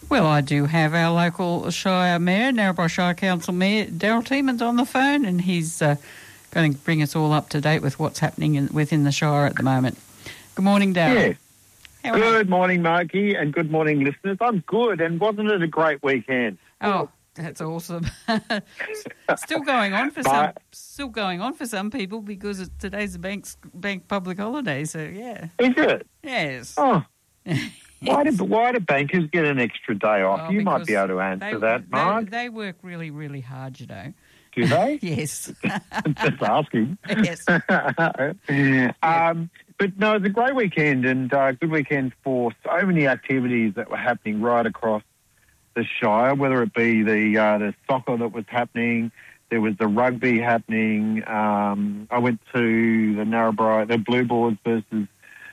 Well, I do have our local Shire Mayor, Narrabri Shire Council Mayor, Daryl Tiemans on the phone, and he's going to bring us all up to date with what's happening within the Shire at the moment. Good morning, Daryl. Yes. Good morning, Margie, and good morning, listeners. I'm good, and wasn't it a great weekend? Oh, that's awesome. Still going on for some people because today's a bank public holiday, so yeah. Is it? Yes. Oh. Why do bankers get an extra day off? You might be able to answer that, Mark. They work really, really hard, you know. Do they? Yes. Just asking. Yes. But no, it was a great weekend and a good weekend for so many activities that were happening right across the Shire, whether it be the soccer that was happening, there was the rugby happening. I went to the Narrabri, the Blue Boards versus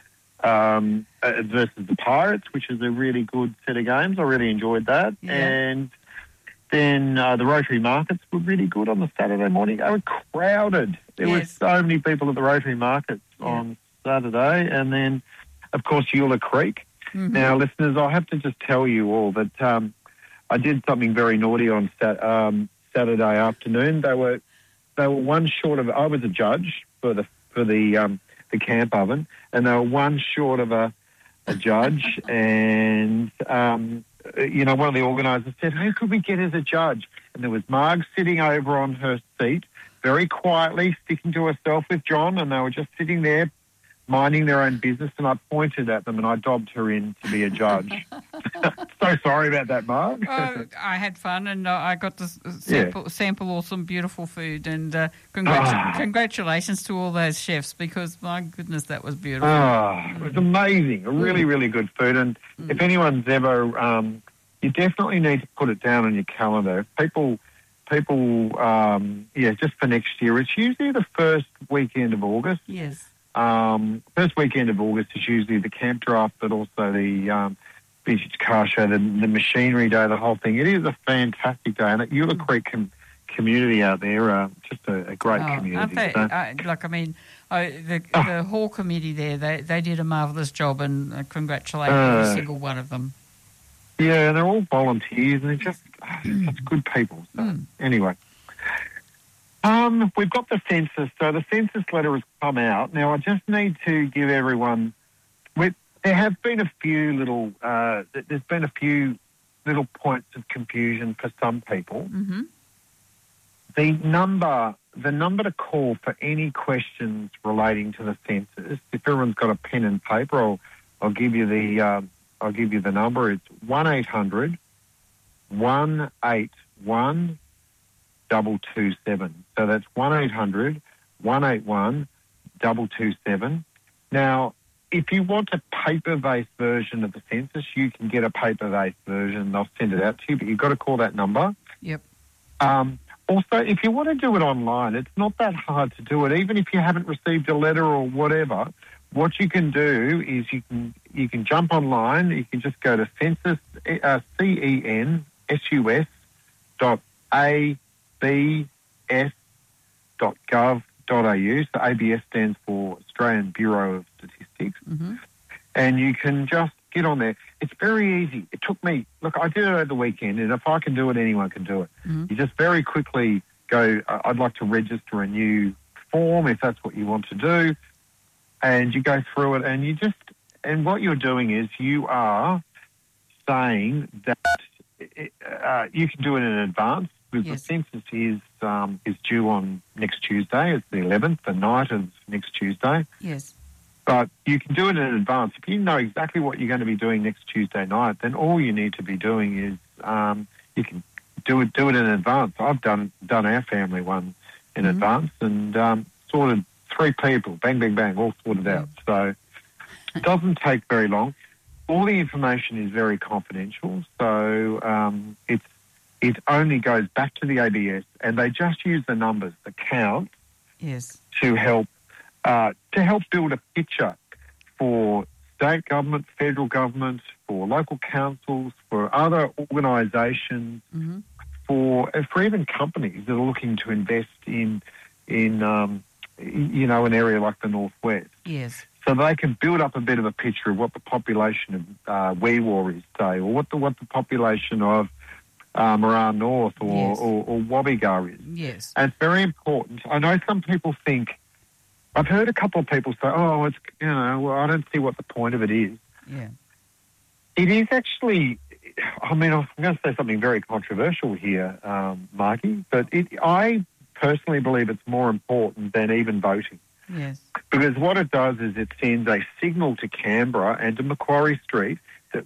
the Pirates, which is a really good set of games. I really enjoyed that. Yeah. And then the Rotary Markets were really good on the Saturday morning. They were crowded. There were so many people at the Rotary Markets on Saturday. And then, of course, Eula Creek. Mm-hmm. Now, listeners, I have to just tell you all that I did something very naughty on Saturday afternoon. They were one short of. I was a judge for the camp oven, and they were one short of a judge. And one of the organisers said, "Who could we get as a judge?" And there was Marg sitting over on her seat, very quietly sticking to herself with John, and they were just sitting there minding their own business, and I pointed at them and I dobbed her in to be a judge. So sorry about that, Mark. I had fun and I got to sample all some beautiful food, and congratulations to all those chefs, because my goodness, that was beautiful. It was amazing. Really, really good food. And if anyone's ever, you definitely need to put it down on your calendar. People, just for next year, it's usually the first weekend of August. Yes. First weekend of August is usually the camp draft, but also the vintage car show, the machinery day, the whole thing. It is a fantastic day, and at Eula Creek community out there, just a great community. The hall committee there, they did a marvellous job, and congratulate every single one of them. Yeah, they're all volunteers, and they're just such good people. So, anyway. We've got the census. So the census letter has come out. Now, I just need to give everyone... There have been a few little... there's been a few little points of confusion for some people. Mm-hmm. The number to call for any questions relating to the census, if everyone's got a pen and paper, I'll give you the number. It's 1-800 181 227. So that's 1-800 181 227. Now, if you want a paper-based version of the census, you can get a paper-based version. They'll send it out to you, but you've got to call that number. Yep. Also, if you want to do it online, it's not that hard to do it. Even if you haven't received a letter or whatever, what you can do is you can jump online. You can just go to census, CENSUS.abs.gov.au. So ABS stands for Australian Bureau of Statistics. Mm-hmm. And you can just get on there. It's very easy. It took me, I did it over the weekend, and if I can do it, anyone can do it. Mm-hmm. You just very quickly go, I'd like to register a new form if that's what you want to do. And you go through it, and what you're doing is you are saying that you can do it in advance, because the census is due on next Tuesday. It's the 11th, the night of next Tuesday. Yes. But you can do it in advance. If you know exactly what you're going to be doing next Tuesday night, then all you need to be doing is you can do it in advance. I've done our family one in advance, and sorted 3 people, bang, bang, bang, all sorted out. So it doesn't take very long. All the information is very confidential, so it only goes back to the ABS, and they just use the numbers, the count, to help build a picture for state government, federal government, for local councils, for other organisations, for even companies that are looking to invest in an area like the northwest. Yes. So they can build up a bit of a picture of what the population of Wee Waa is, say, or what the population of Moran North or Wobbegar is. Yes. And it's very important. I know some people think, I've heard a couple of people say, oh, it's, I don't see what the point of it is. Yeah. It is actually, I'm going to say something very controversial here, Margie, but I personally believe it's more important than even voting. Yes. Because what it does is it sends a signal to Canberra and to Macquarie Street that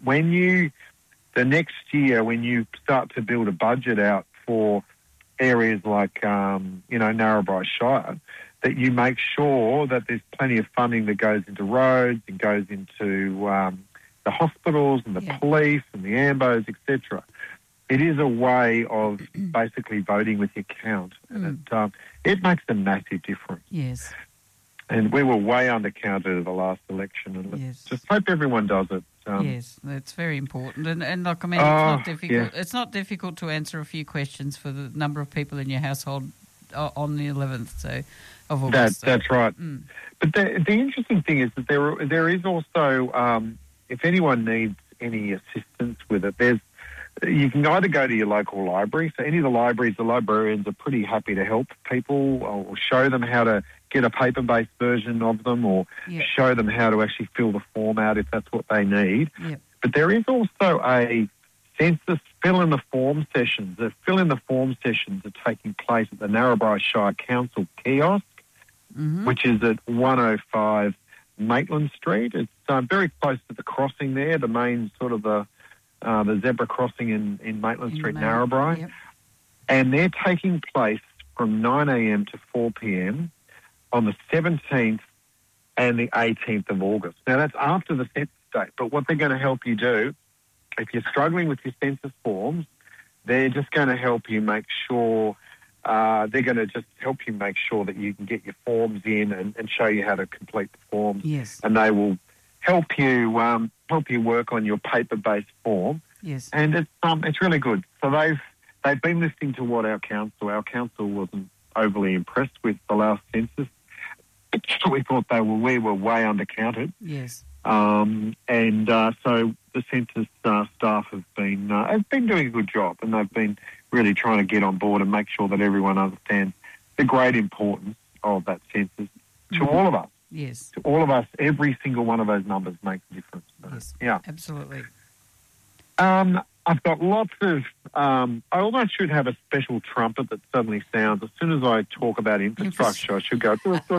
the next year, when you start to build a budget out for areas like, Narrabri Shire, that you make sure that there's plenty of funding that goes into roads and goes into the hospitals and the police and the AMBOs, etc. It is a way of basically voting with your count. And it makes a massive difference. Yes. And we were way undercounted at the last election. And let's just hope everyone does it. Yes, that's very important. And look, I mean, it's not difficult. Yeah. It's not difficult to answer a few questions for the number of people in your household on the 11th of August. That's right. But the interesting thing is that there is also, if anyone needs any assistance with it, you can either go to your local library. So any of the libraries, the librarians are pretty happy to help people or show them how to get a paper-based version of them or show them how to actually fill the form out if that's what they need. Yep. But there is also a census fill-in-the-form sessions. The fill-in-the-form sessions are taking place at the Narrabri Shire Council kiosk, which is at 105 Maitland Street. It's very close to the crossing there, the main sort of the zebra crossing in Maitland Street, Narrabri. Yep. And they're taking place from 9 a.m. to 4 p.m. on the 17th and the 18th of August. Now, that's after the census date, but what they're going to help you do, if you're struggling with your census forms, they're just going to help you make sure, that you can get your forms in and show you how to complete the forms. Yes. And they will help you work on your paper-based form. Yes. And it's really good. So they've been listening to what our council wasn't overly impressed with the last census. We thought we were way undercounted. Yes. So the census staff have been doing a good job, and they've been really trying to get on board and make sure that everyone understands the great importance of that census to all of us. Yes. To all of us, every single one of those numbers makes a difference. So, yes. Yeah. Absolutely. I've got lots of... I almost should have a special trumpet that suddenly sounds. As soon as I talk about infrastructure, I should go...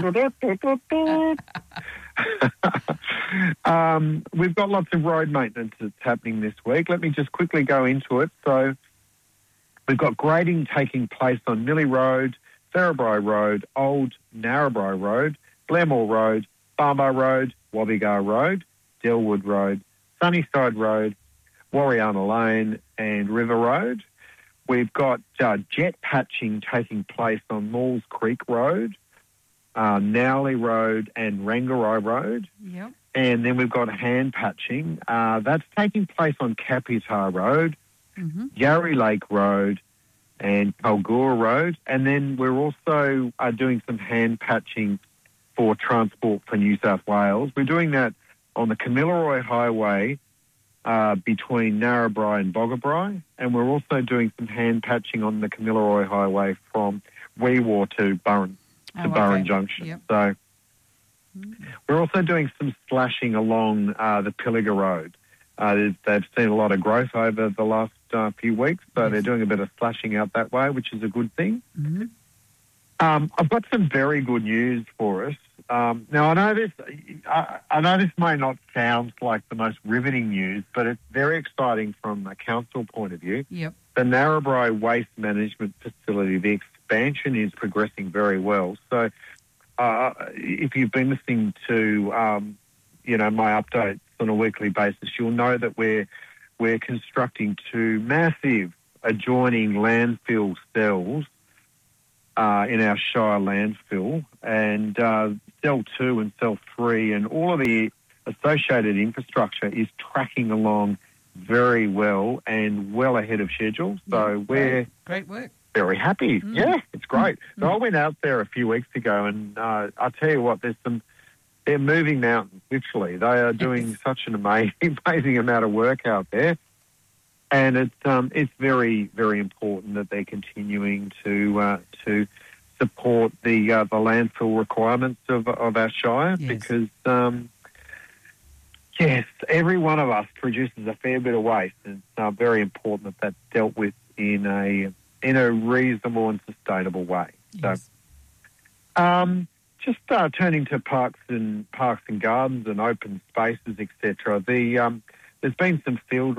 We've got lots of road maintenance that's happening this week. Let me just quickly go into it. So we've got grading taking place on Millie Road, Ferrabri Road, Old Narrabri Road, Blairmore Road, Barmbar Road, Wobbegar Road, Delwood Road, Sunnyside Road, Warriana Lane and River Road. We've got jet patching taking place on Maules Creek Road, Nowley Road and Rangarai Road. Yep. And then we've got hand patching. That's taking place on Capitar Road, Yarry Lake Road and Kalgoorlie Road. And then we're also doing some hand patching for Transport for New South Wales. We're doing that on the Kamilaroi Highway between Narrabri and Boggabri, and we're also doing some hand patching on the Kamilaroi Highway from Wee Waa to Burren Junction. Yep. So we're also doing some slashing along the Pilliga Road. They've seen a lot of growth over the last few weeks, so they're doing a bit of slashing out that way, which is a good thing. I've got some very good news for us. Now, I know this may not sound like the most riveting news, but it's very exciting from a council point of view. Yep. The Narrabri Waste Management Facility, the expansion is progressing very well. So if you've been listening to, my updates on a weekly basis, you'll know that we're constructing two massive adjoining landfill cells in our Shire landfill, and Cell 2 and Cell 3 and all of the associated infrastructure is tracking along very well and well ahead of schedule. So great work. Very happy. Yeah, it's great. So I went out there a few weeks ago, and I tell you what, they're moving mountains, literally. They are doing such an amazing amount of work out there. And it's very, very important that they're continuing to support the landfill requirements of our shire, because yes, every one of us produces a fair bit of waste, and it's very important that that's dealt with in a reasonable and sustainable way. Yes. So, just turning to parks and gardens and open spaces, etc. There's been some field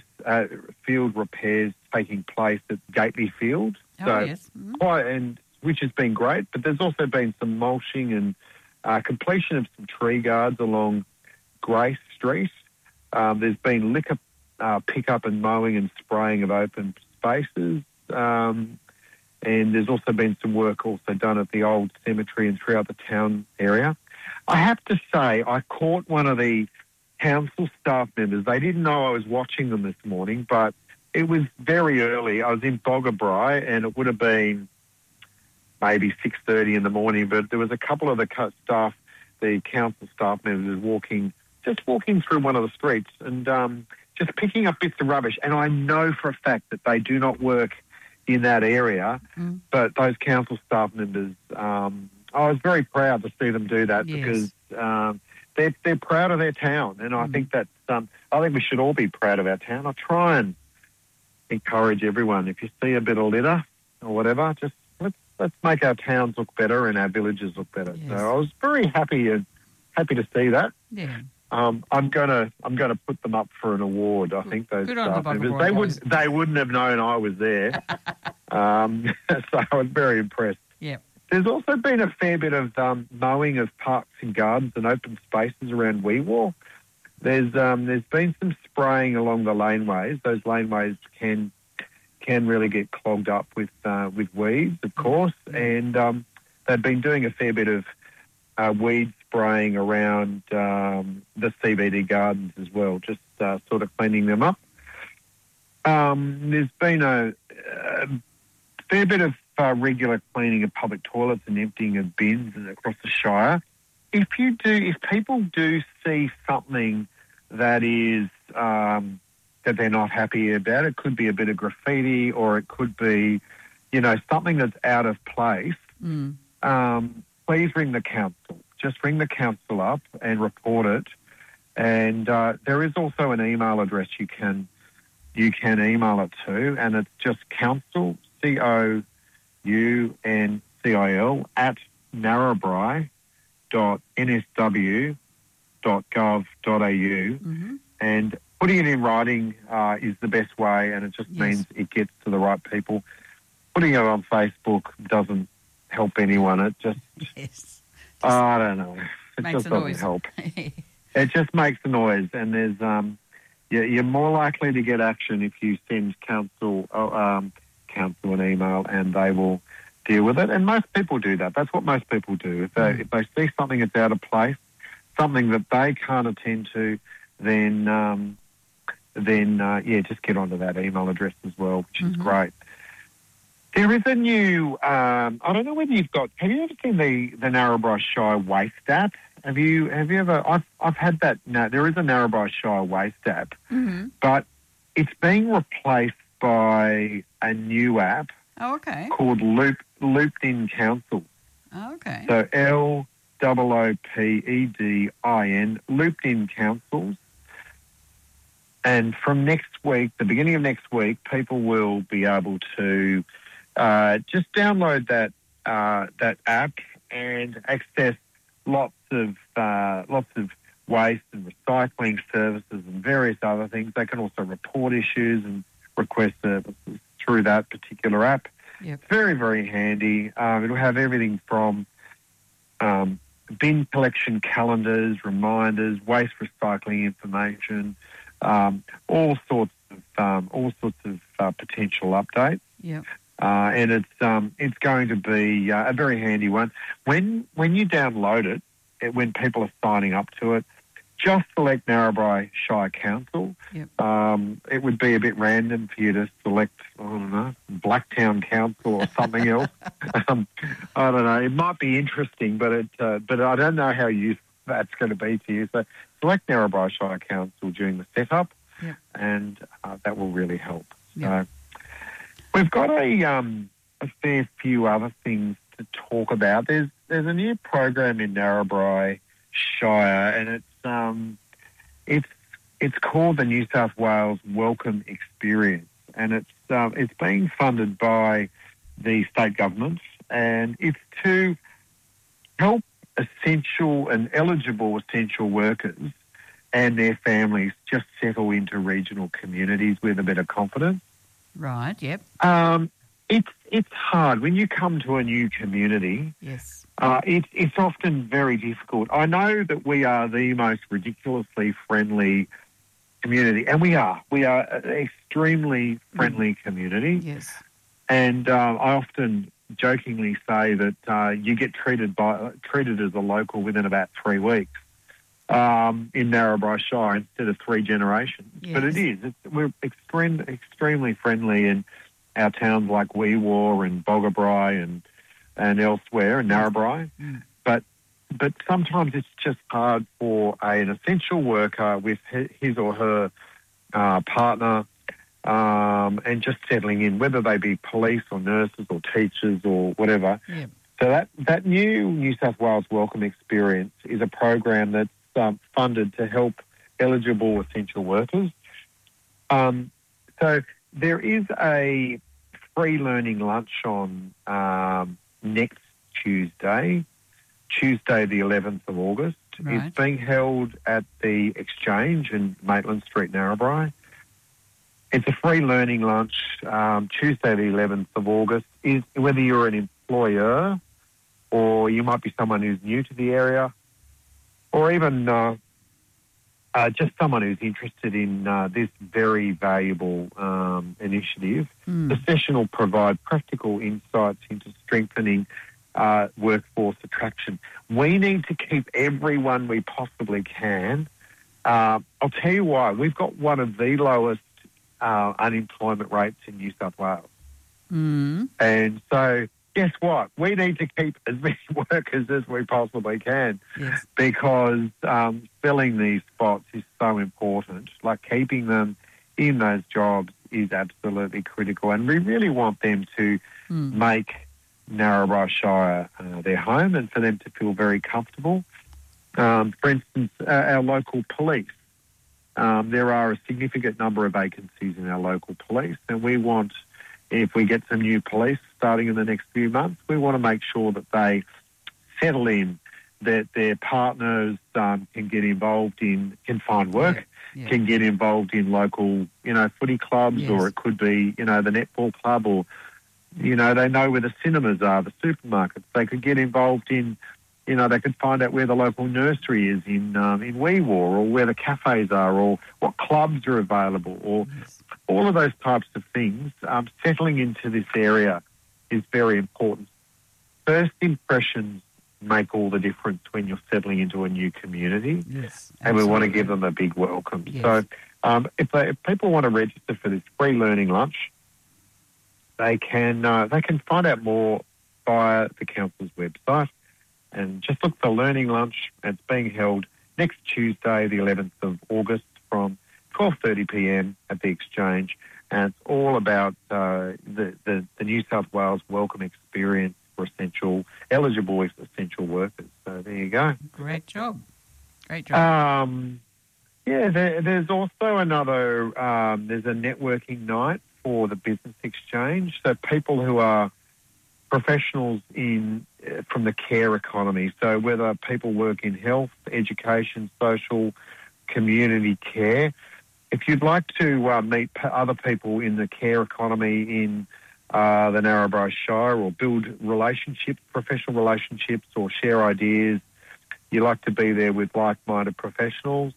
repairs taking place at Gately Field. Which has been great, but there's also been some mulching and completion of some tree guards along Grace Street. There's been liquor pickup and mowing and spraying of open spaces. And there's also been some work also done at the old cemetery and throughout the town area. I have to say, I caught one of the council staff members. They didn't know I was watching them this morning, but it was very early. I was in Boggabri, and it would have been maybe 6:30 in the morning, but there was a couple of the council staff members walking through one of the streets and just picking up bits of rubbish. And I know for a fact that they do not work in that area, but those council staff members, I was very proud to see them do that because they're proud of their town, and I think that I think we should all be proud of our town. I try and encourage everyone, if you see a bit of litter or whatever, just let's make our towns look better and our villages look better. Yes. So I was very happy to see that. Yeah. I'm gonna put them up for an award. I think those staff members, they wouldn't have known I was there. So I was very impressed. Yeah. There's also been a fair bit of mowing of parks and gardens and open spaces around Weewar. There's been some spraying along the laneways. Those laneways can really get clogged up with weeds, of course, and they've been doing a fair bit of weed spraying around the CBD gardens as well, just sort of cleaning them up. There's been a fair bit of regular cleaning of public toilets and emptying of bins across the shire. If people do see something that is that they're not happy about, it could be a bit of graffiti, or it could be, something that's out of place. Please ring the council. Just ring the council up and report it. And there is also an email address you can email it to, and it's just council, COUNCIL @narrabri.nsw.gov.au, and putting it in writing is the best way, and it just means it gets to the right people. Putting it on Facebook doesn't help anyone. It just I don't know. It just doesn't help. It just makes a noise, and there's you're more likely to get action if you send council an email, and they will deal with it. And most people do that. That's what most people do. If they see something that's out of place, something that they can't attend to, then just get onto that email address as well, which is great. There is a new, I don't know whether have you ever seen the Narrabri Shire Waste app? Have you ever, I've had that, there is a Narrabri Shire Waste app, but it's being replaced by a new app called Looped In Council. Oh, okay. So LOOPEDIN, Looped In Councils. And from next week, the beginning of next week, people will be able to just download that app and access lots of waste and recycling services and various other things. They can also report issues and request services through that particular app. Yep. Very, very handy. It'll have everything from bin collection calendars, reminders, waste recycling information, all sorts of potential updates. Yep. And it's going to be a very handy one. When you download it, when people are signing up to it, just select Narrabri Shire Council. Yep. It would be a bit random for you to select, I don't know, Blacktown Council or something else. I don't know. It might be interesting, but I don't know how useful that's going to be to you. So select Narrabri Shire Council during the setup, yep. and that will really help. Yep. So we've got a fair few other things to talk about. There's a new program in Narrabri Shire, and it's called the New South Wales Welcome Experience, and it's being funded by the state government, and it's to help essential and eligible essential workers and their families just settle into regional communities with a bit of confidence. Right. Yep. It's hard when you come to a new community. Yes. It's often very difficult. I know that we are the most ridiculously friendly community, and we are an extremely friendly community. Yes. And I often jokingly say that you get treated as a local within about 3 weeks in Narrabri Shire instead of 3 generations. Yes. But it is. We're extremely friendly in our towns like Weewar and Boggabri and elsewhere in Narrabri. Mm. But sometimes it's just hard for an essential worker with his or her partner and just settling in, whether they be police or nurses or teachers or whatever. Yeah. So that New South Wales Welcome Experience is a program that's funded to help eligible essential workers. So there is a free learning lunch on next Tuesday the 11th of August. Right. It's being held at the Exchange in Maitland Street, Narrabri. It's a free learning lunch, Tuesday the 11th of August. Is whether you're an employer or you might be someone who's new to the area or even just someone who's interested in this very valuable initiative. The session will provide practical insights into strengthening workforce attraction. We need to keep everyone we possibly can. I'll tell you why. We've got one of the lowest unemployment rates in New South Wales. Mm. And so guess what? We need to keep as many workers as we possibly can. Yes. Because filling these spots is so important. Like keeping them in those jobs is absolutely critical. And we really want them to make Narrabri Shire their home and for them to feel very comfortable. For instance, our local police. There are a significant number of vacancies in our local police, and we want, if we get some new police starting in the next few months, we want to make sure that they settle in, that their partners can get involved in, can find work, can get involved in local, footy clubs, or it could be, the netball club, or, they know where the cinemas are, the supermarkets. They could get involved in, they could find out where the local nursery is in Weewar, or where the cafes are, or what clubs are available, or all of those types of things. Settling into this area is very important. First impressions make all the difference when you're settling into a new community. Yes, and we want to give them a big welcome. Yes. So if people want to register for this free learning lunch, they can find out more via the council's website and just look for Learning Lunch. It's being held next Tuesday, the 11th of August, from 12:30 p.m. at the Exchange, and it's all about the New South Wales Welcome Experience for eligible essential workers. So there you go. Great job. Great job. There's also another. There's a networking night for the Business Exchange. So people who are professionals from the care economy. So whether people work in health, education, social, community care. If you'd like to meet other people in the care economy in the Narrabri Shire, or build relationships, professional relationships, or share ideas, you like to be there with like-minded professionals.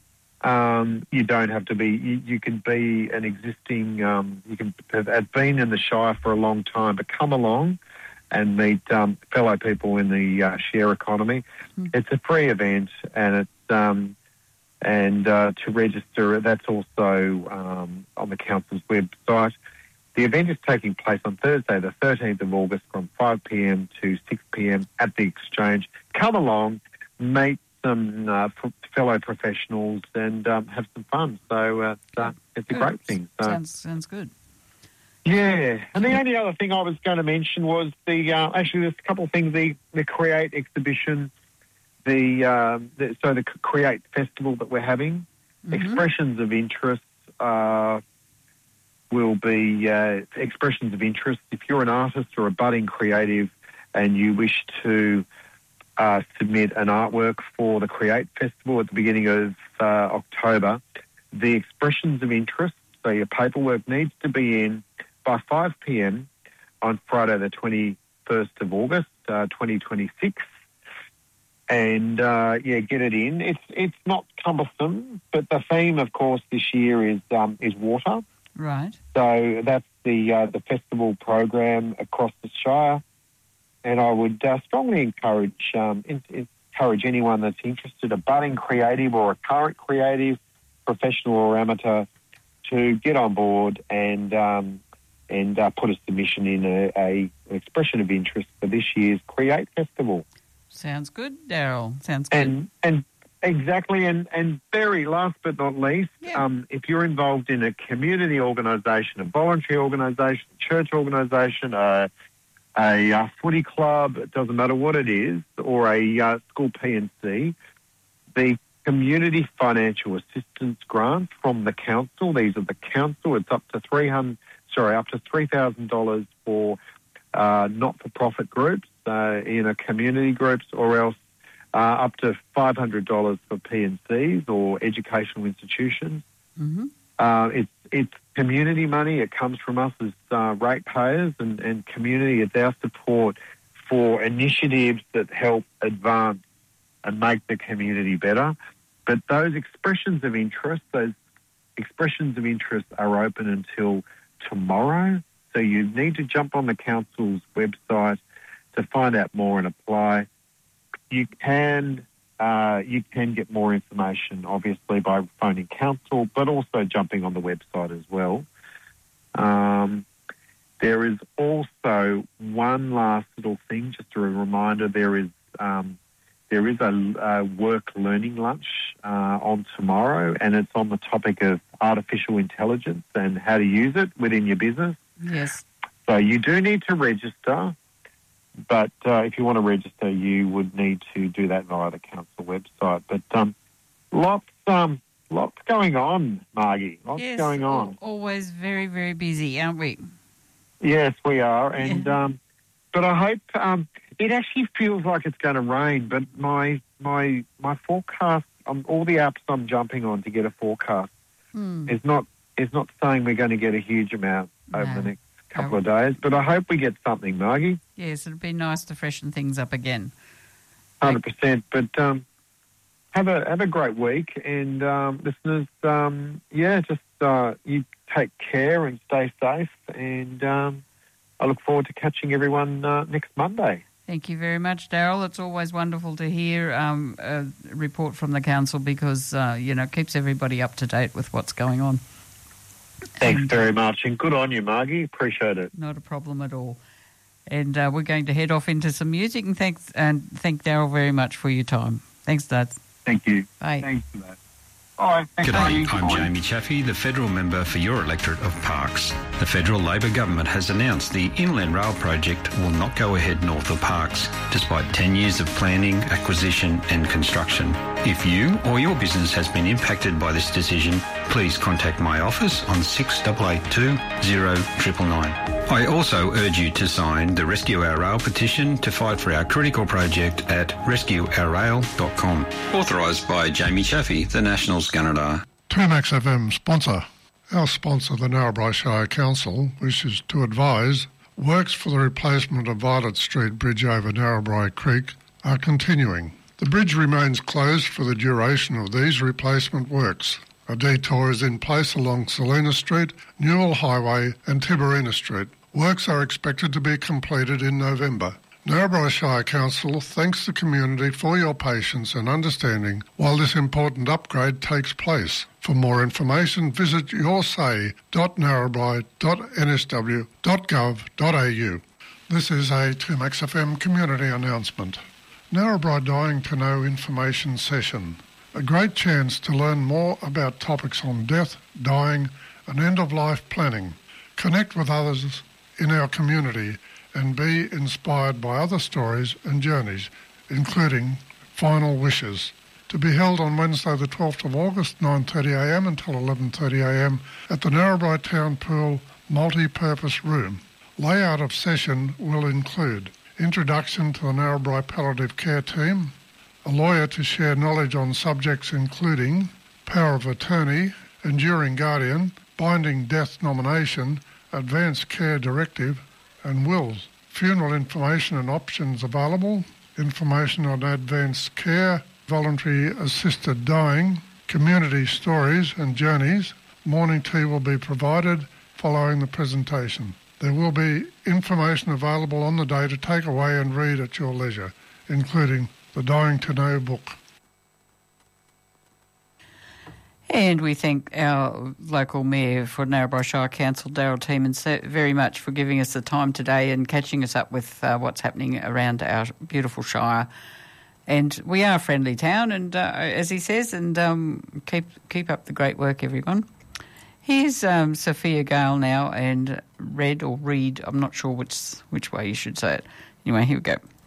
You don't have to be. You can be an existing. You can have been in the Shire for a long time, but come along and meet fellow people in the share economy. It's a free event, and And to register, that's also on the council's website. The event is taking place on Thursday, the 13th of August, from 5 p.m. to 6 p.m. at the Exchange. Come along, meet some fellow professionals, and have some fun. So it's a great thing. So. Sounds good. Yeah, and the only other thing I was going to mention was actually there's a couple of things. The Create exhibition, the Create festival that we're having, expressions of interest will be expressions of interest. If you're an artist or a budding creative and you wish to submit an artwork for the Create Festival at the beginning of October, the expressions of interest, so your paperwork needs to be in by 5 p.m. on Friday the 21st of August, 2026. And, get it in. It's not cumbersome, but the theme, of course, this year is water. Right. So that's the festival program across the Shire. And I would strongly encourage anyone that's interested, a budding creative or a current creative, professional or amateur, to get on board and put a submission in an expression of interest for this year's Create Festival. Sounds good, Daryl. Sounds good. And exactly, and very last but not least, if you're involved in a community organisation, a voluntary organisation, church organisation, a footy club, it doesn't matter what it is, or a school P&C, the community financial assistance grants from the council, these are the council, it's up to $3,000 for not-for-profit groups, community groups, or else up to $500 for P&Cs or educational institutions. Mm-hmm. It's community money. It comes from us as ratepayers and community. It's our support for initiatives that help advance and make the community better. But those expressions of interest are open until tomorrow. So you need to jump on the council's website to find out more and apply. You can get more information, obviously, by phoning council, but also jumping on the website as well. There is also one last little thing, just a reminder. There is a work learning lunch on tomorrow, and it's on the topic of artificial intelligence and how to use it within your business. Yes. So you do need to register. But if you want to register, you would need to do that via the council website. But lots going on, Margie. Lots going on. Always very, very busy, aren't we? Yes, we are. And but I hope it actually feels like it's going to rain. But my forecast, all the apps I'm jumping on to get a forecast is not saying we're going to get a huge amount over the next couple of days, but I hope we get something, Margie. Yes, it'd be nice to freshen things up again. 100%. But have a great week, and listeners, you take care and stay safe, and I look forward to catching everyone next Monday. Thank you very much, Daryl. It's always wonderful to hear a report from the council because it keeps everybody up to date with what's going on. Thanks very much, and good on you, Margie. Appreciate it. Not a problem at all. And we're going to head off into some music, and thank Daryl very much for your time. Thanks, Dad. Thank you. Bye. Thanks for that. Bye. G'day, I'm Jamie Chaffey, the federal member for your electorate of Parkes. The federal Labor government has announced the Inland Rail project will not go ahead north of Parkes, despite 10 years of planning, acquisition and construction. If you or your business has been impacted by this decision, please contact my office on 6882 0999. I also urge you to sign the Rescue Our Rail petition to fight for our critical project at rescueourrail.com. Authorised by Jamie Chaffey, the Nationals Gunnedah. 2Max FM sponsor. Our sponsor, the Narrabri Shire Council, wishes to advise works for the replacement of Violet Street Bridge over Narrabri Creek are continuing. The bridge remains closed for the duration of these replacement works. A detour is in place along Selina Street, Newell Highway and Tiberina Street. Works are expected to be completed in November. Narrabri Shire Council thanks the community for your patience and understanding while this important upgrade takes place. For more information, visit yoursay.narrabri.nsw.gov.au. This is a 2Max FM community announcement. Narrabri Dying to Know information session. A great chance to learn more about topics on death, dying and end-of-life planning. Connect with others in our community and be inspired by other stories and journeys, including Final Wishes, to be held on Wednesday the 12th of August, 9:30am until 11:30am at the Narrabri Town Pool Multi-Purpose Room. Layout of session will include introduction to the Narrabri Palliative Care Team, a lawyer to share knowledge on subjects including power of attorney, enduring guardian, binding death nomination, advanced care directive, and wills, funeral information and options available, information on advanced care, voluntary assisted dying, community stories and journeys. Morning tea will be provided following the presentation. There will be information available on the day to take away and read at your leisure, including the Dying to Know book. And we thank our local Mayor for Narrabri Shire Council, Daryl Tiemann, very much for giving us the time today and catching us up with what's happening around our beautiful Shire. And we are a friendly town, and as he says, and keep up the great work, everyone. Here's Sophia Gale now, and read, I'm not sure which way you should say it. Anyway, here we go.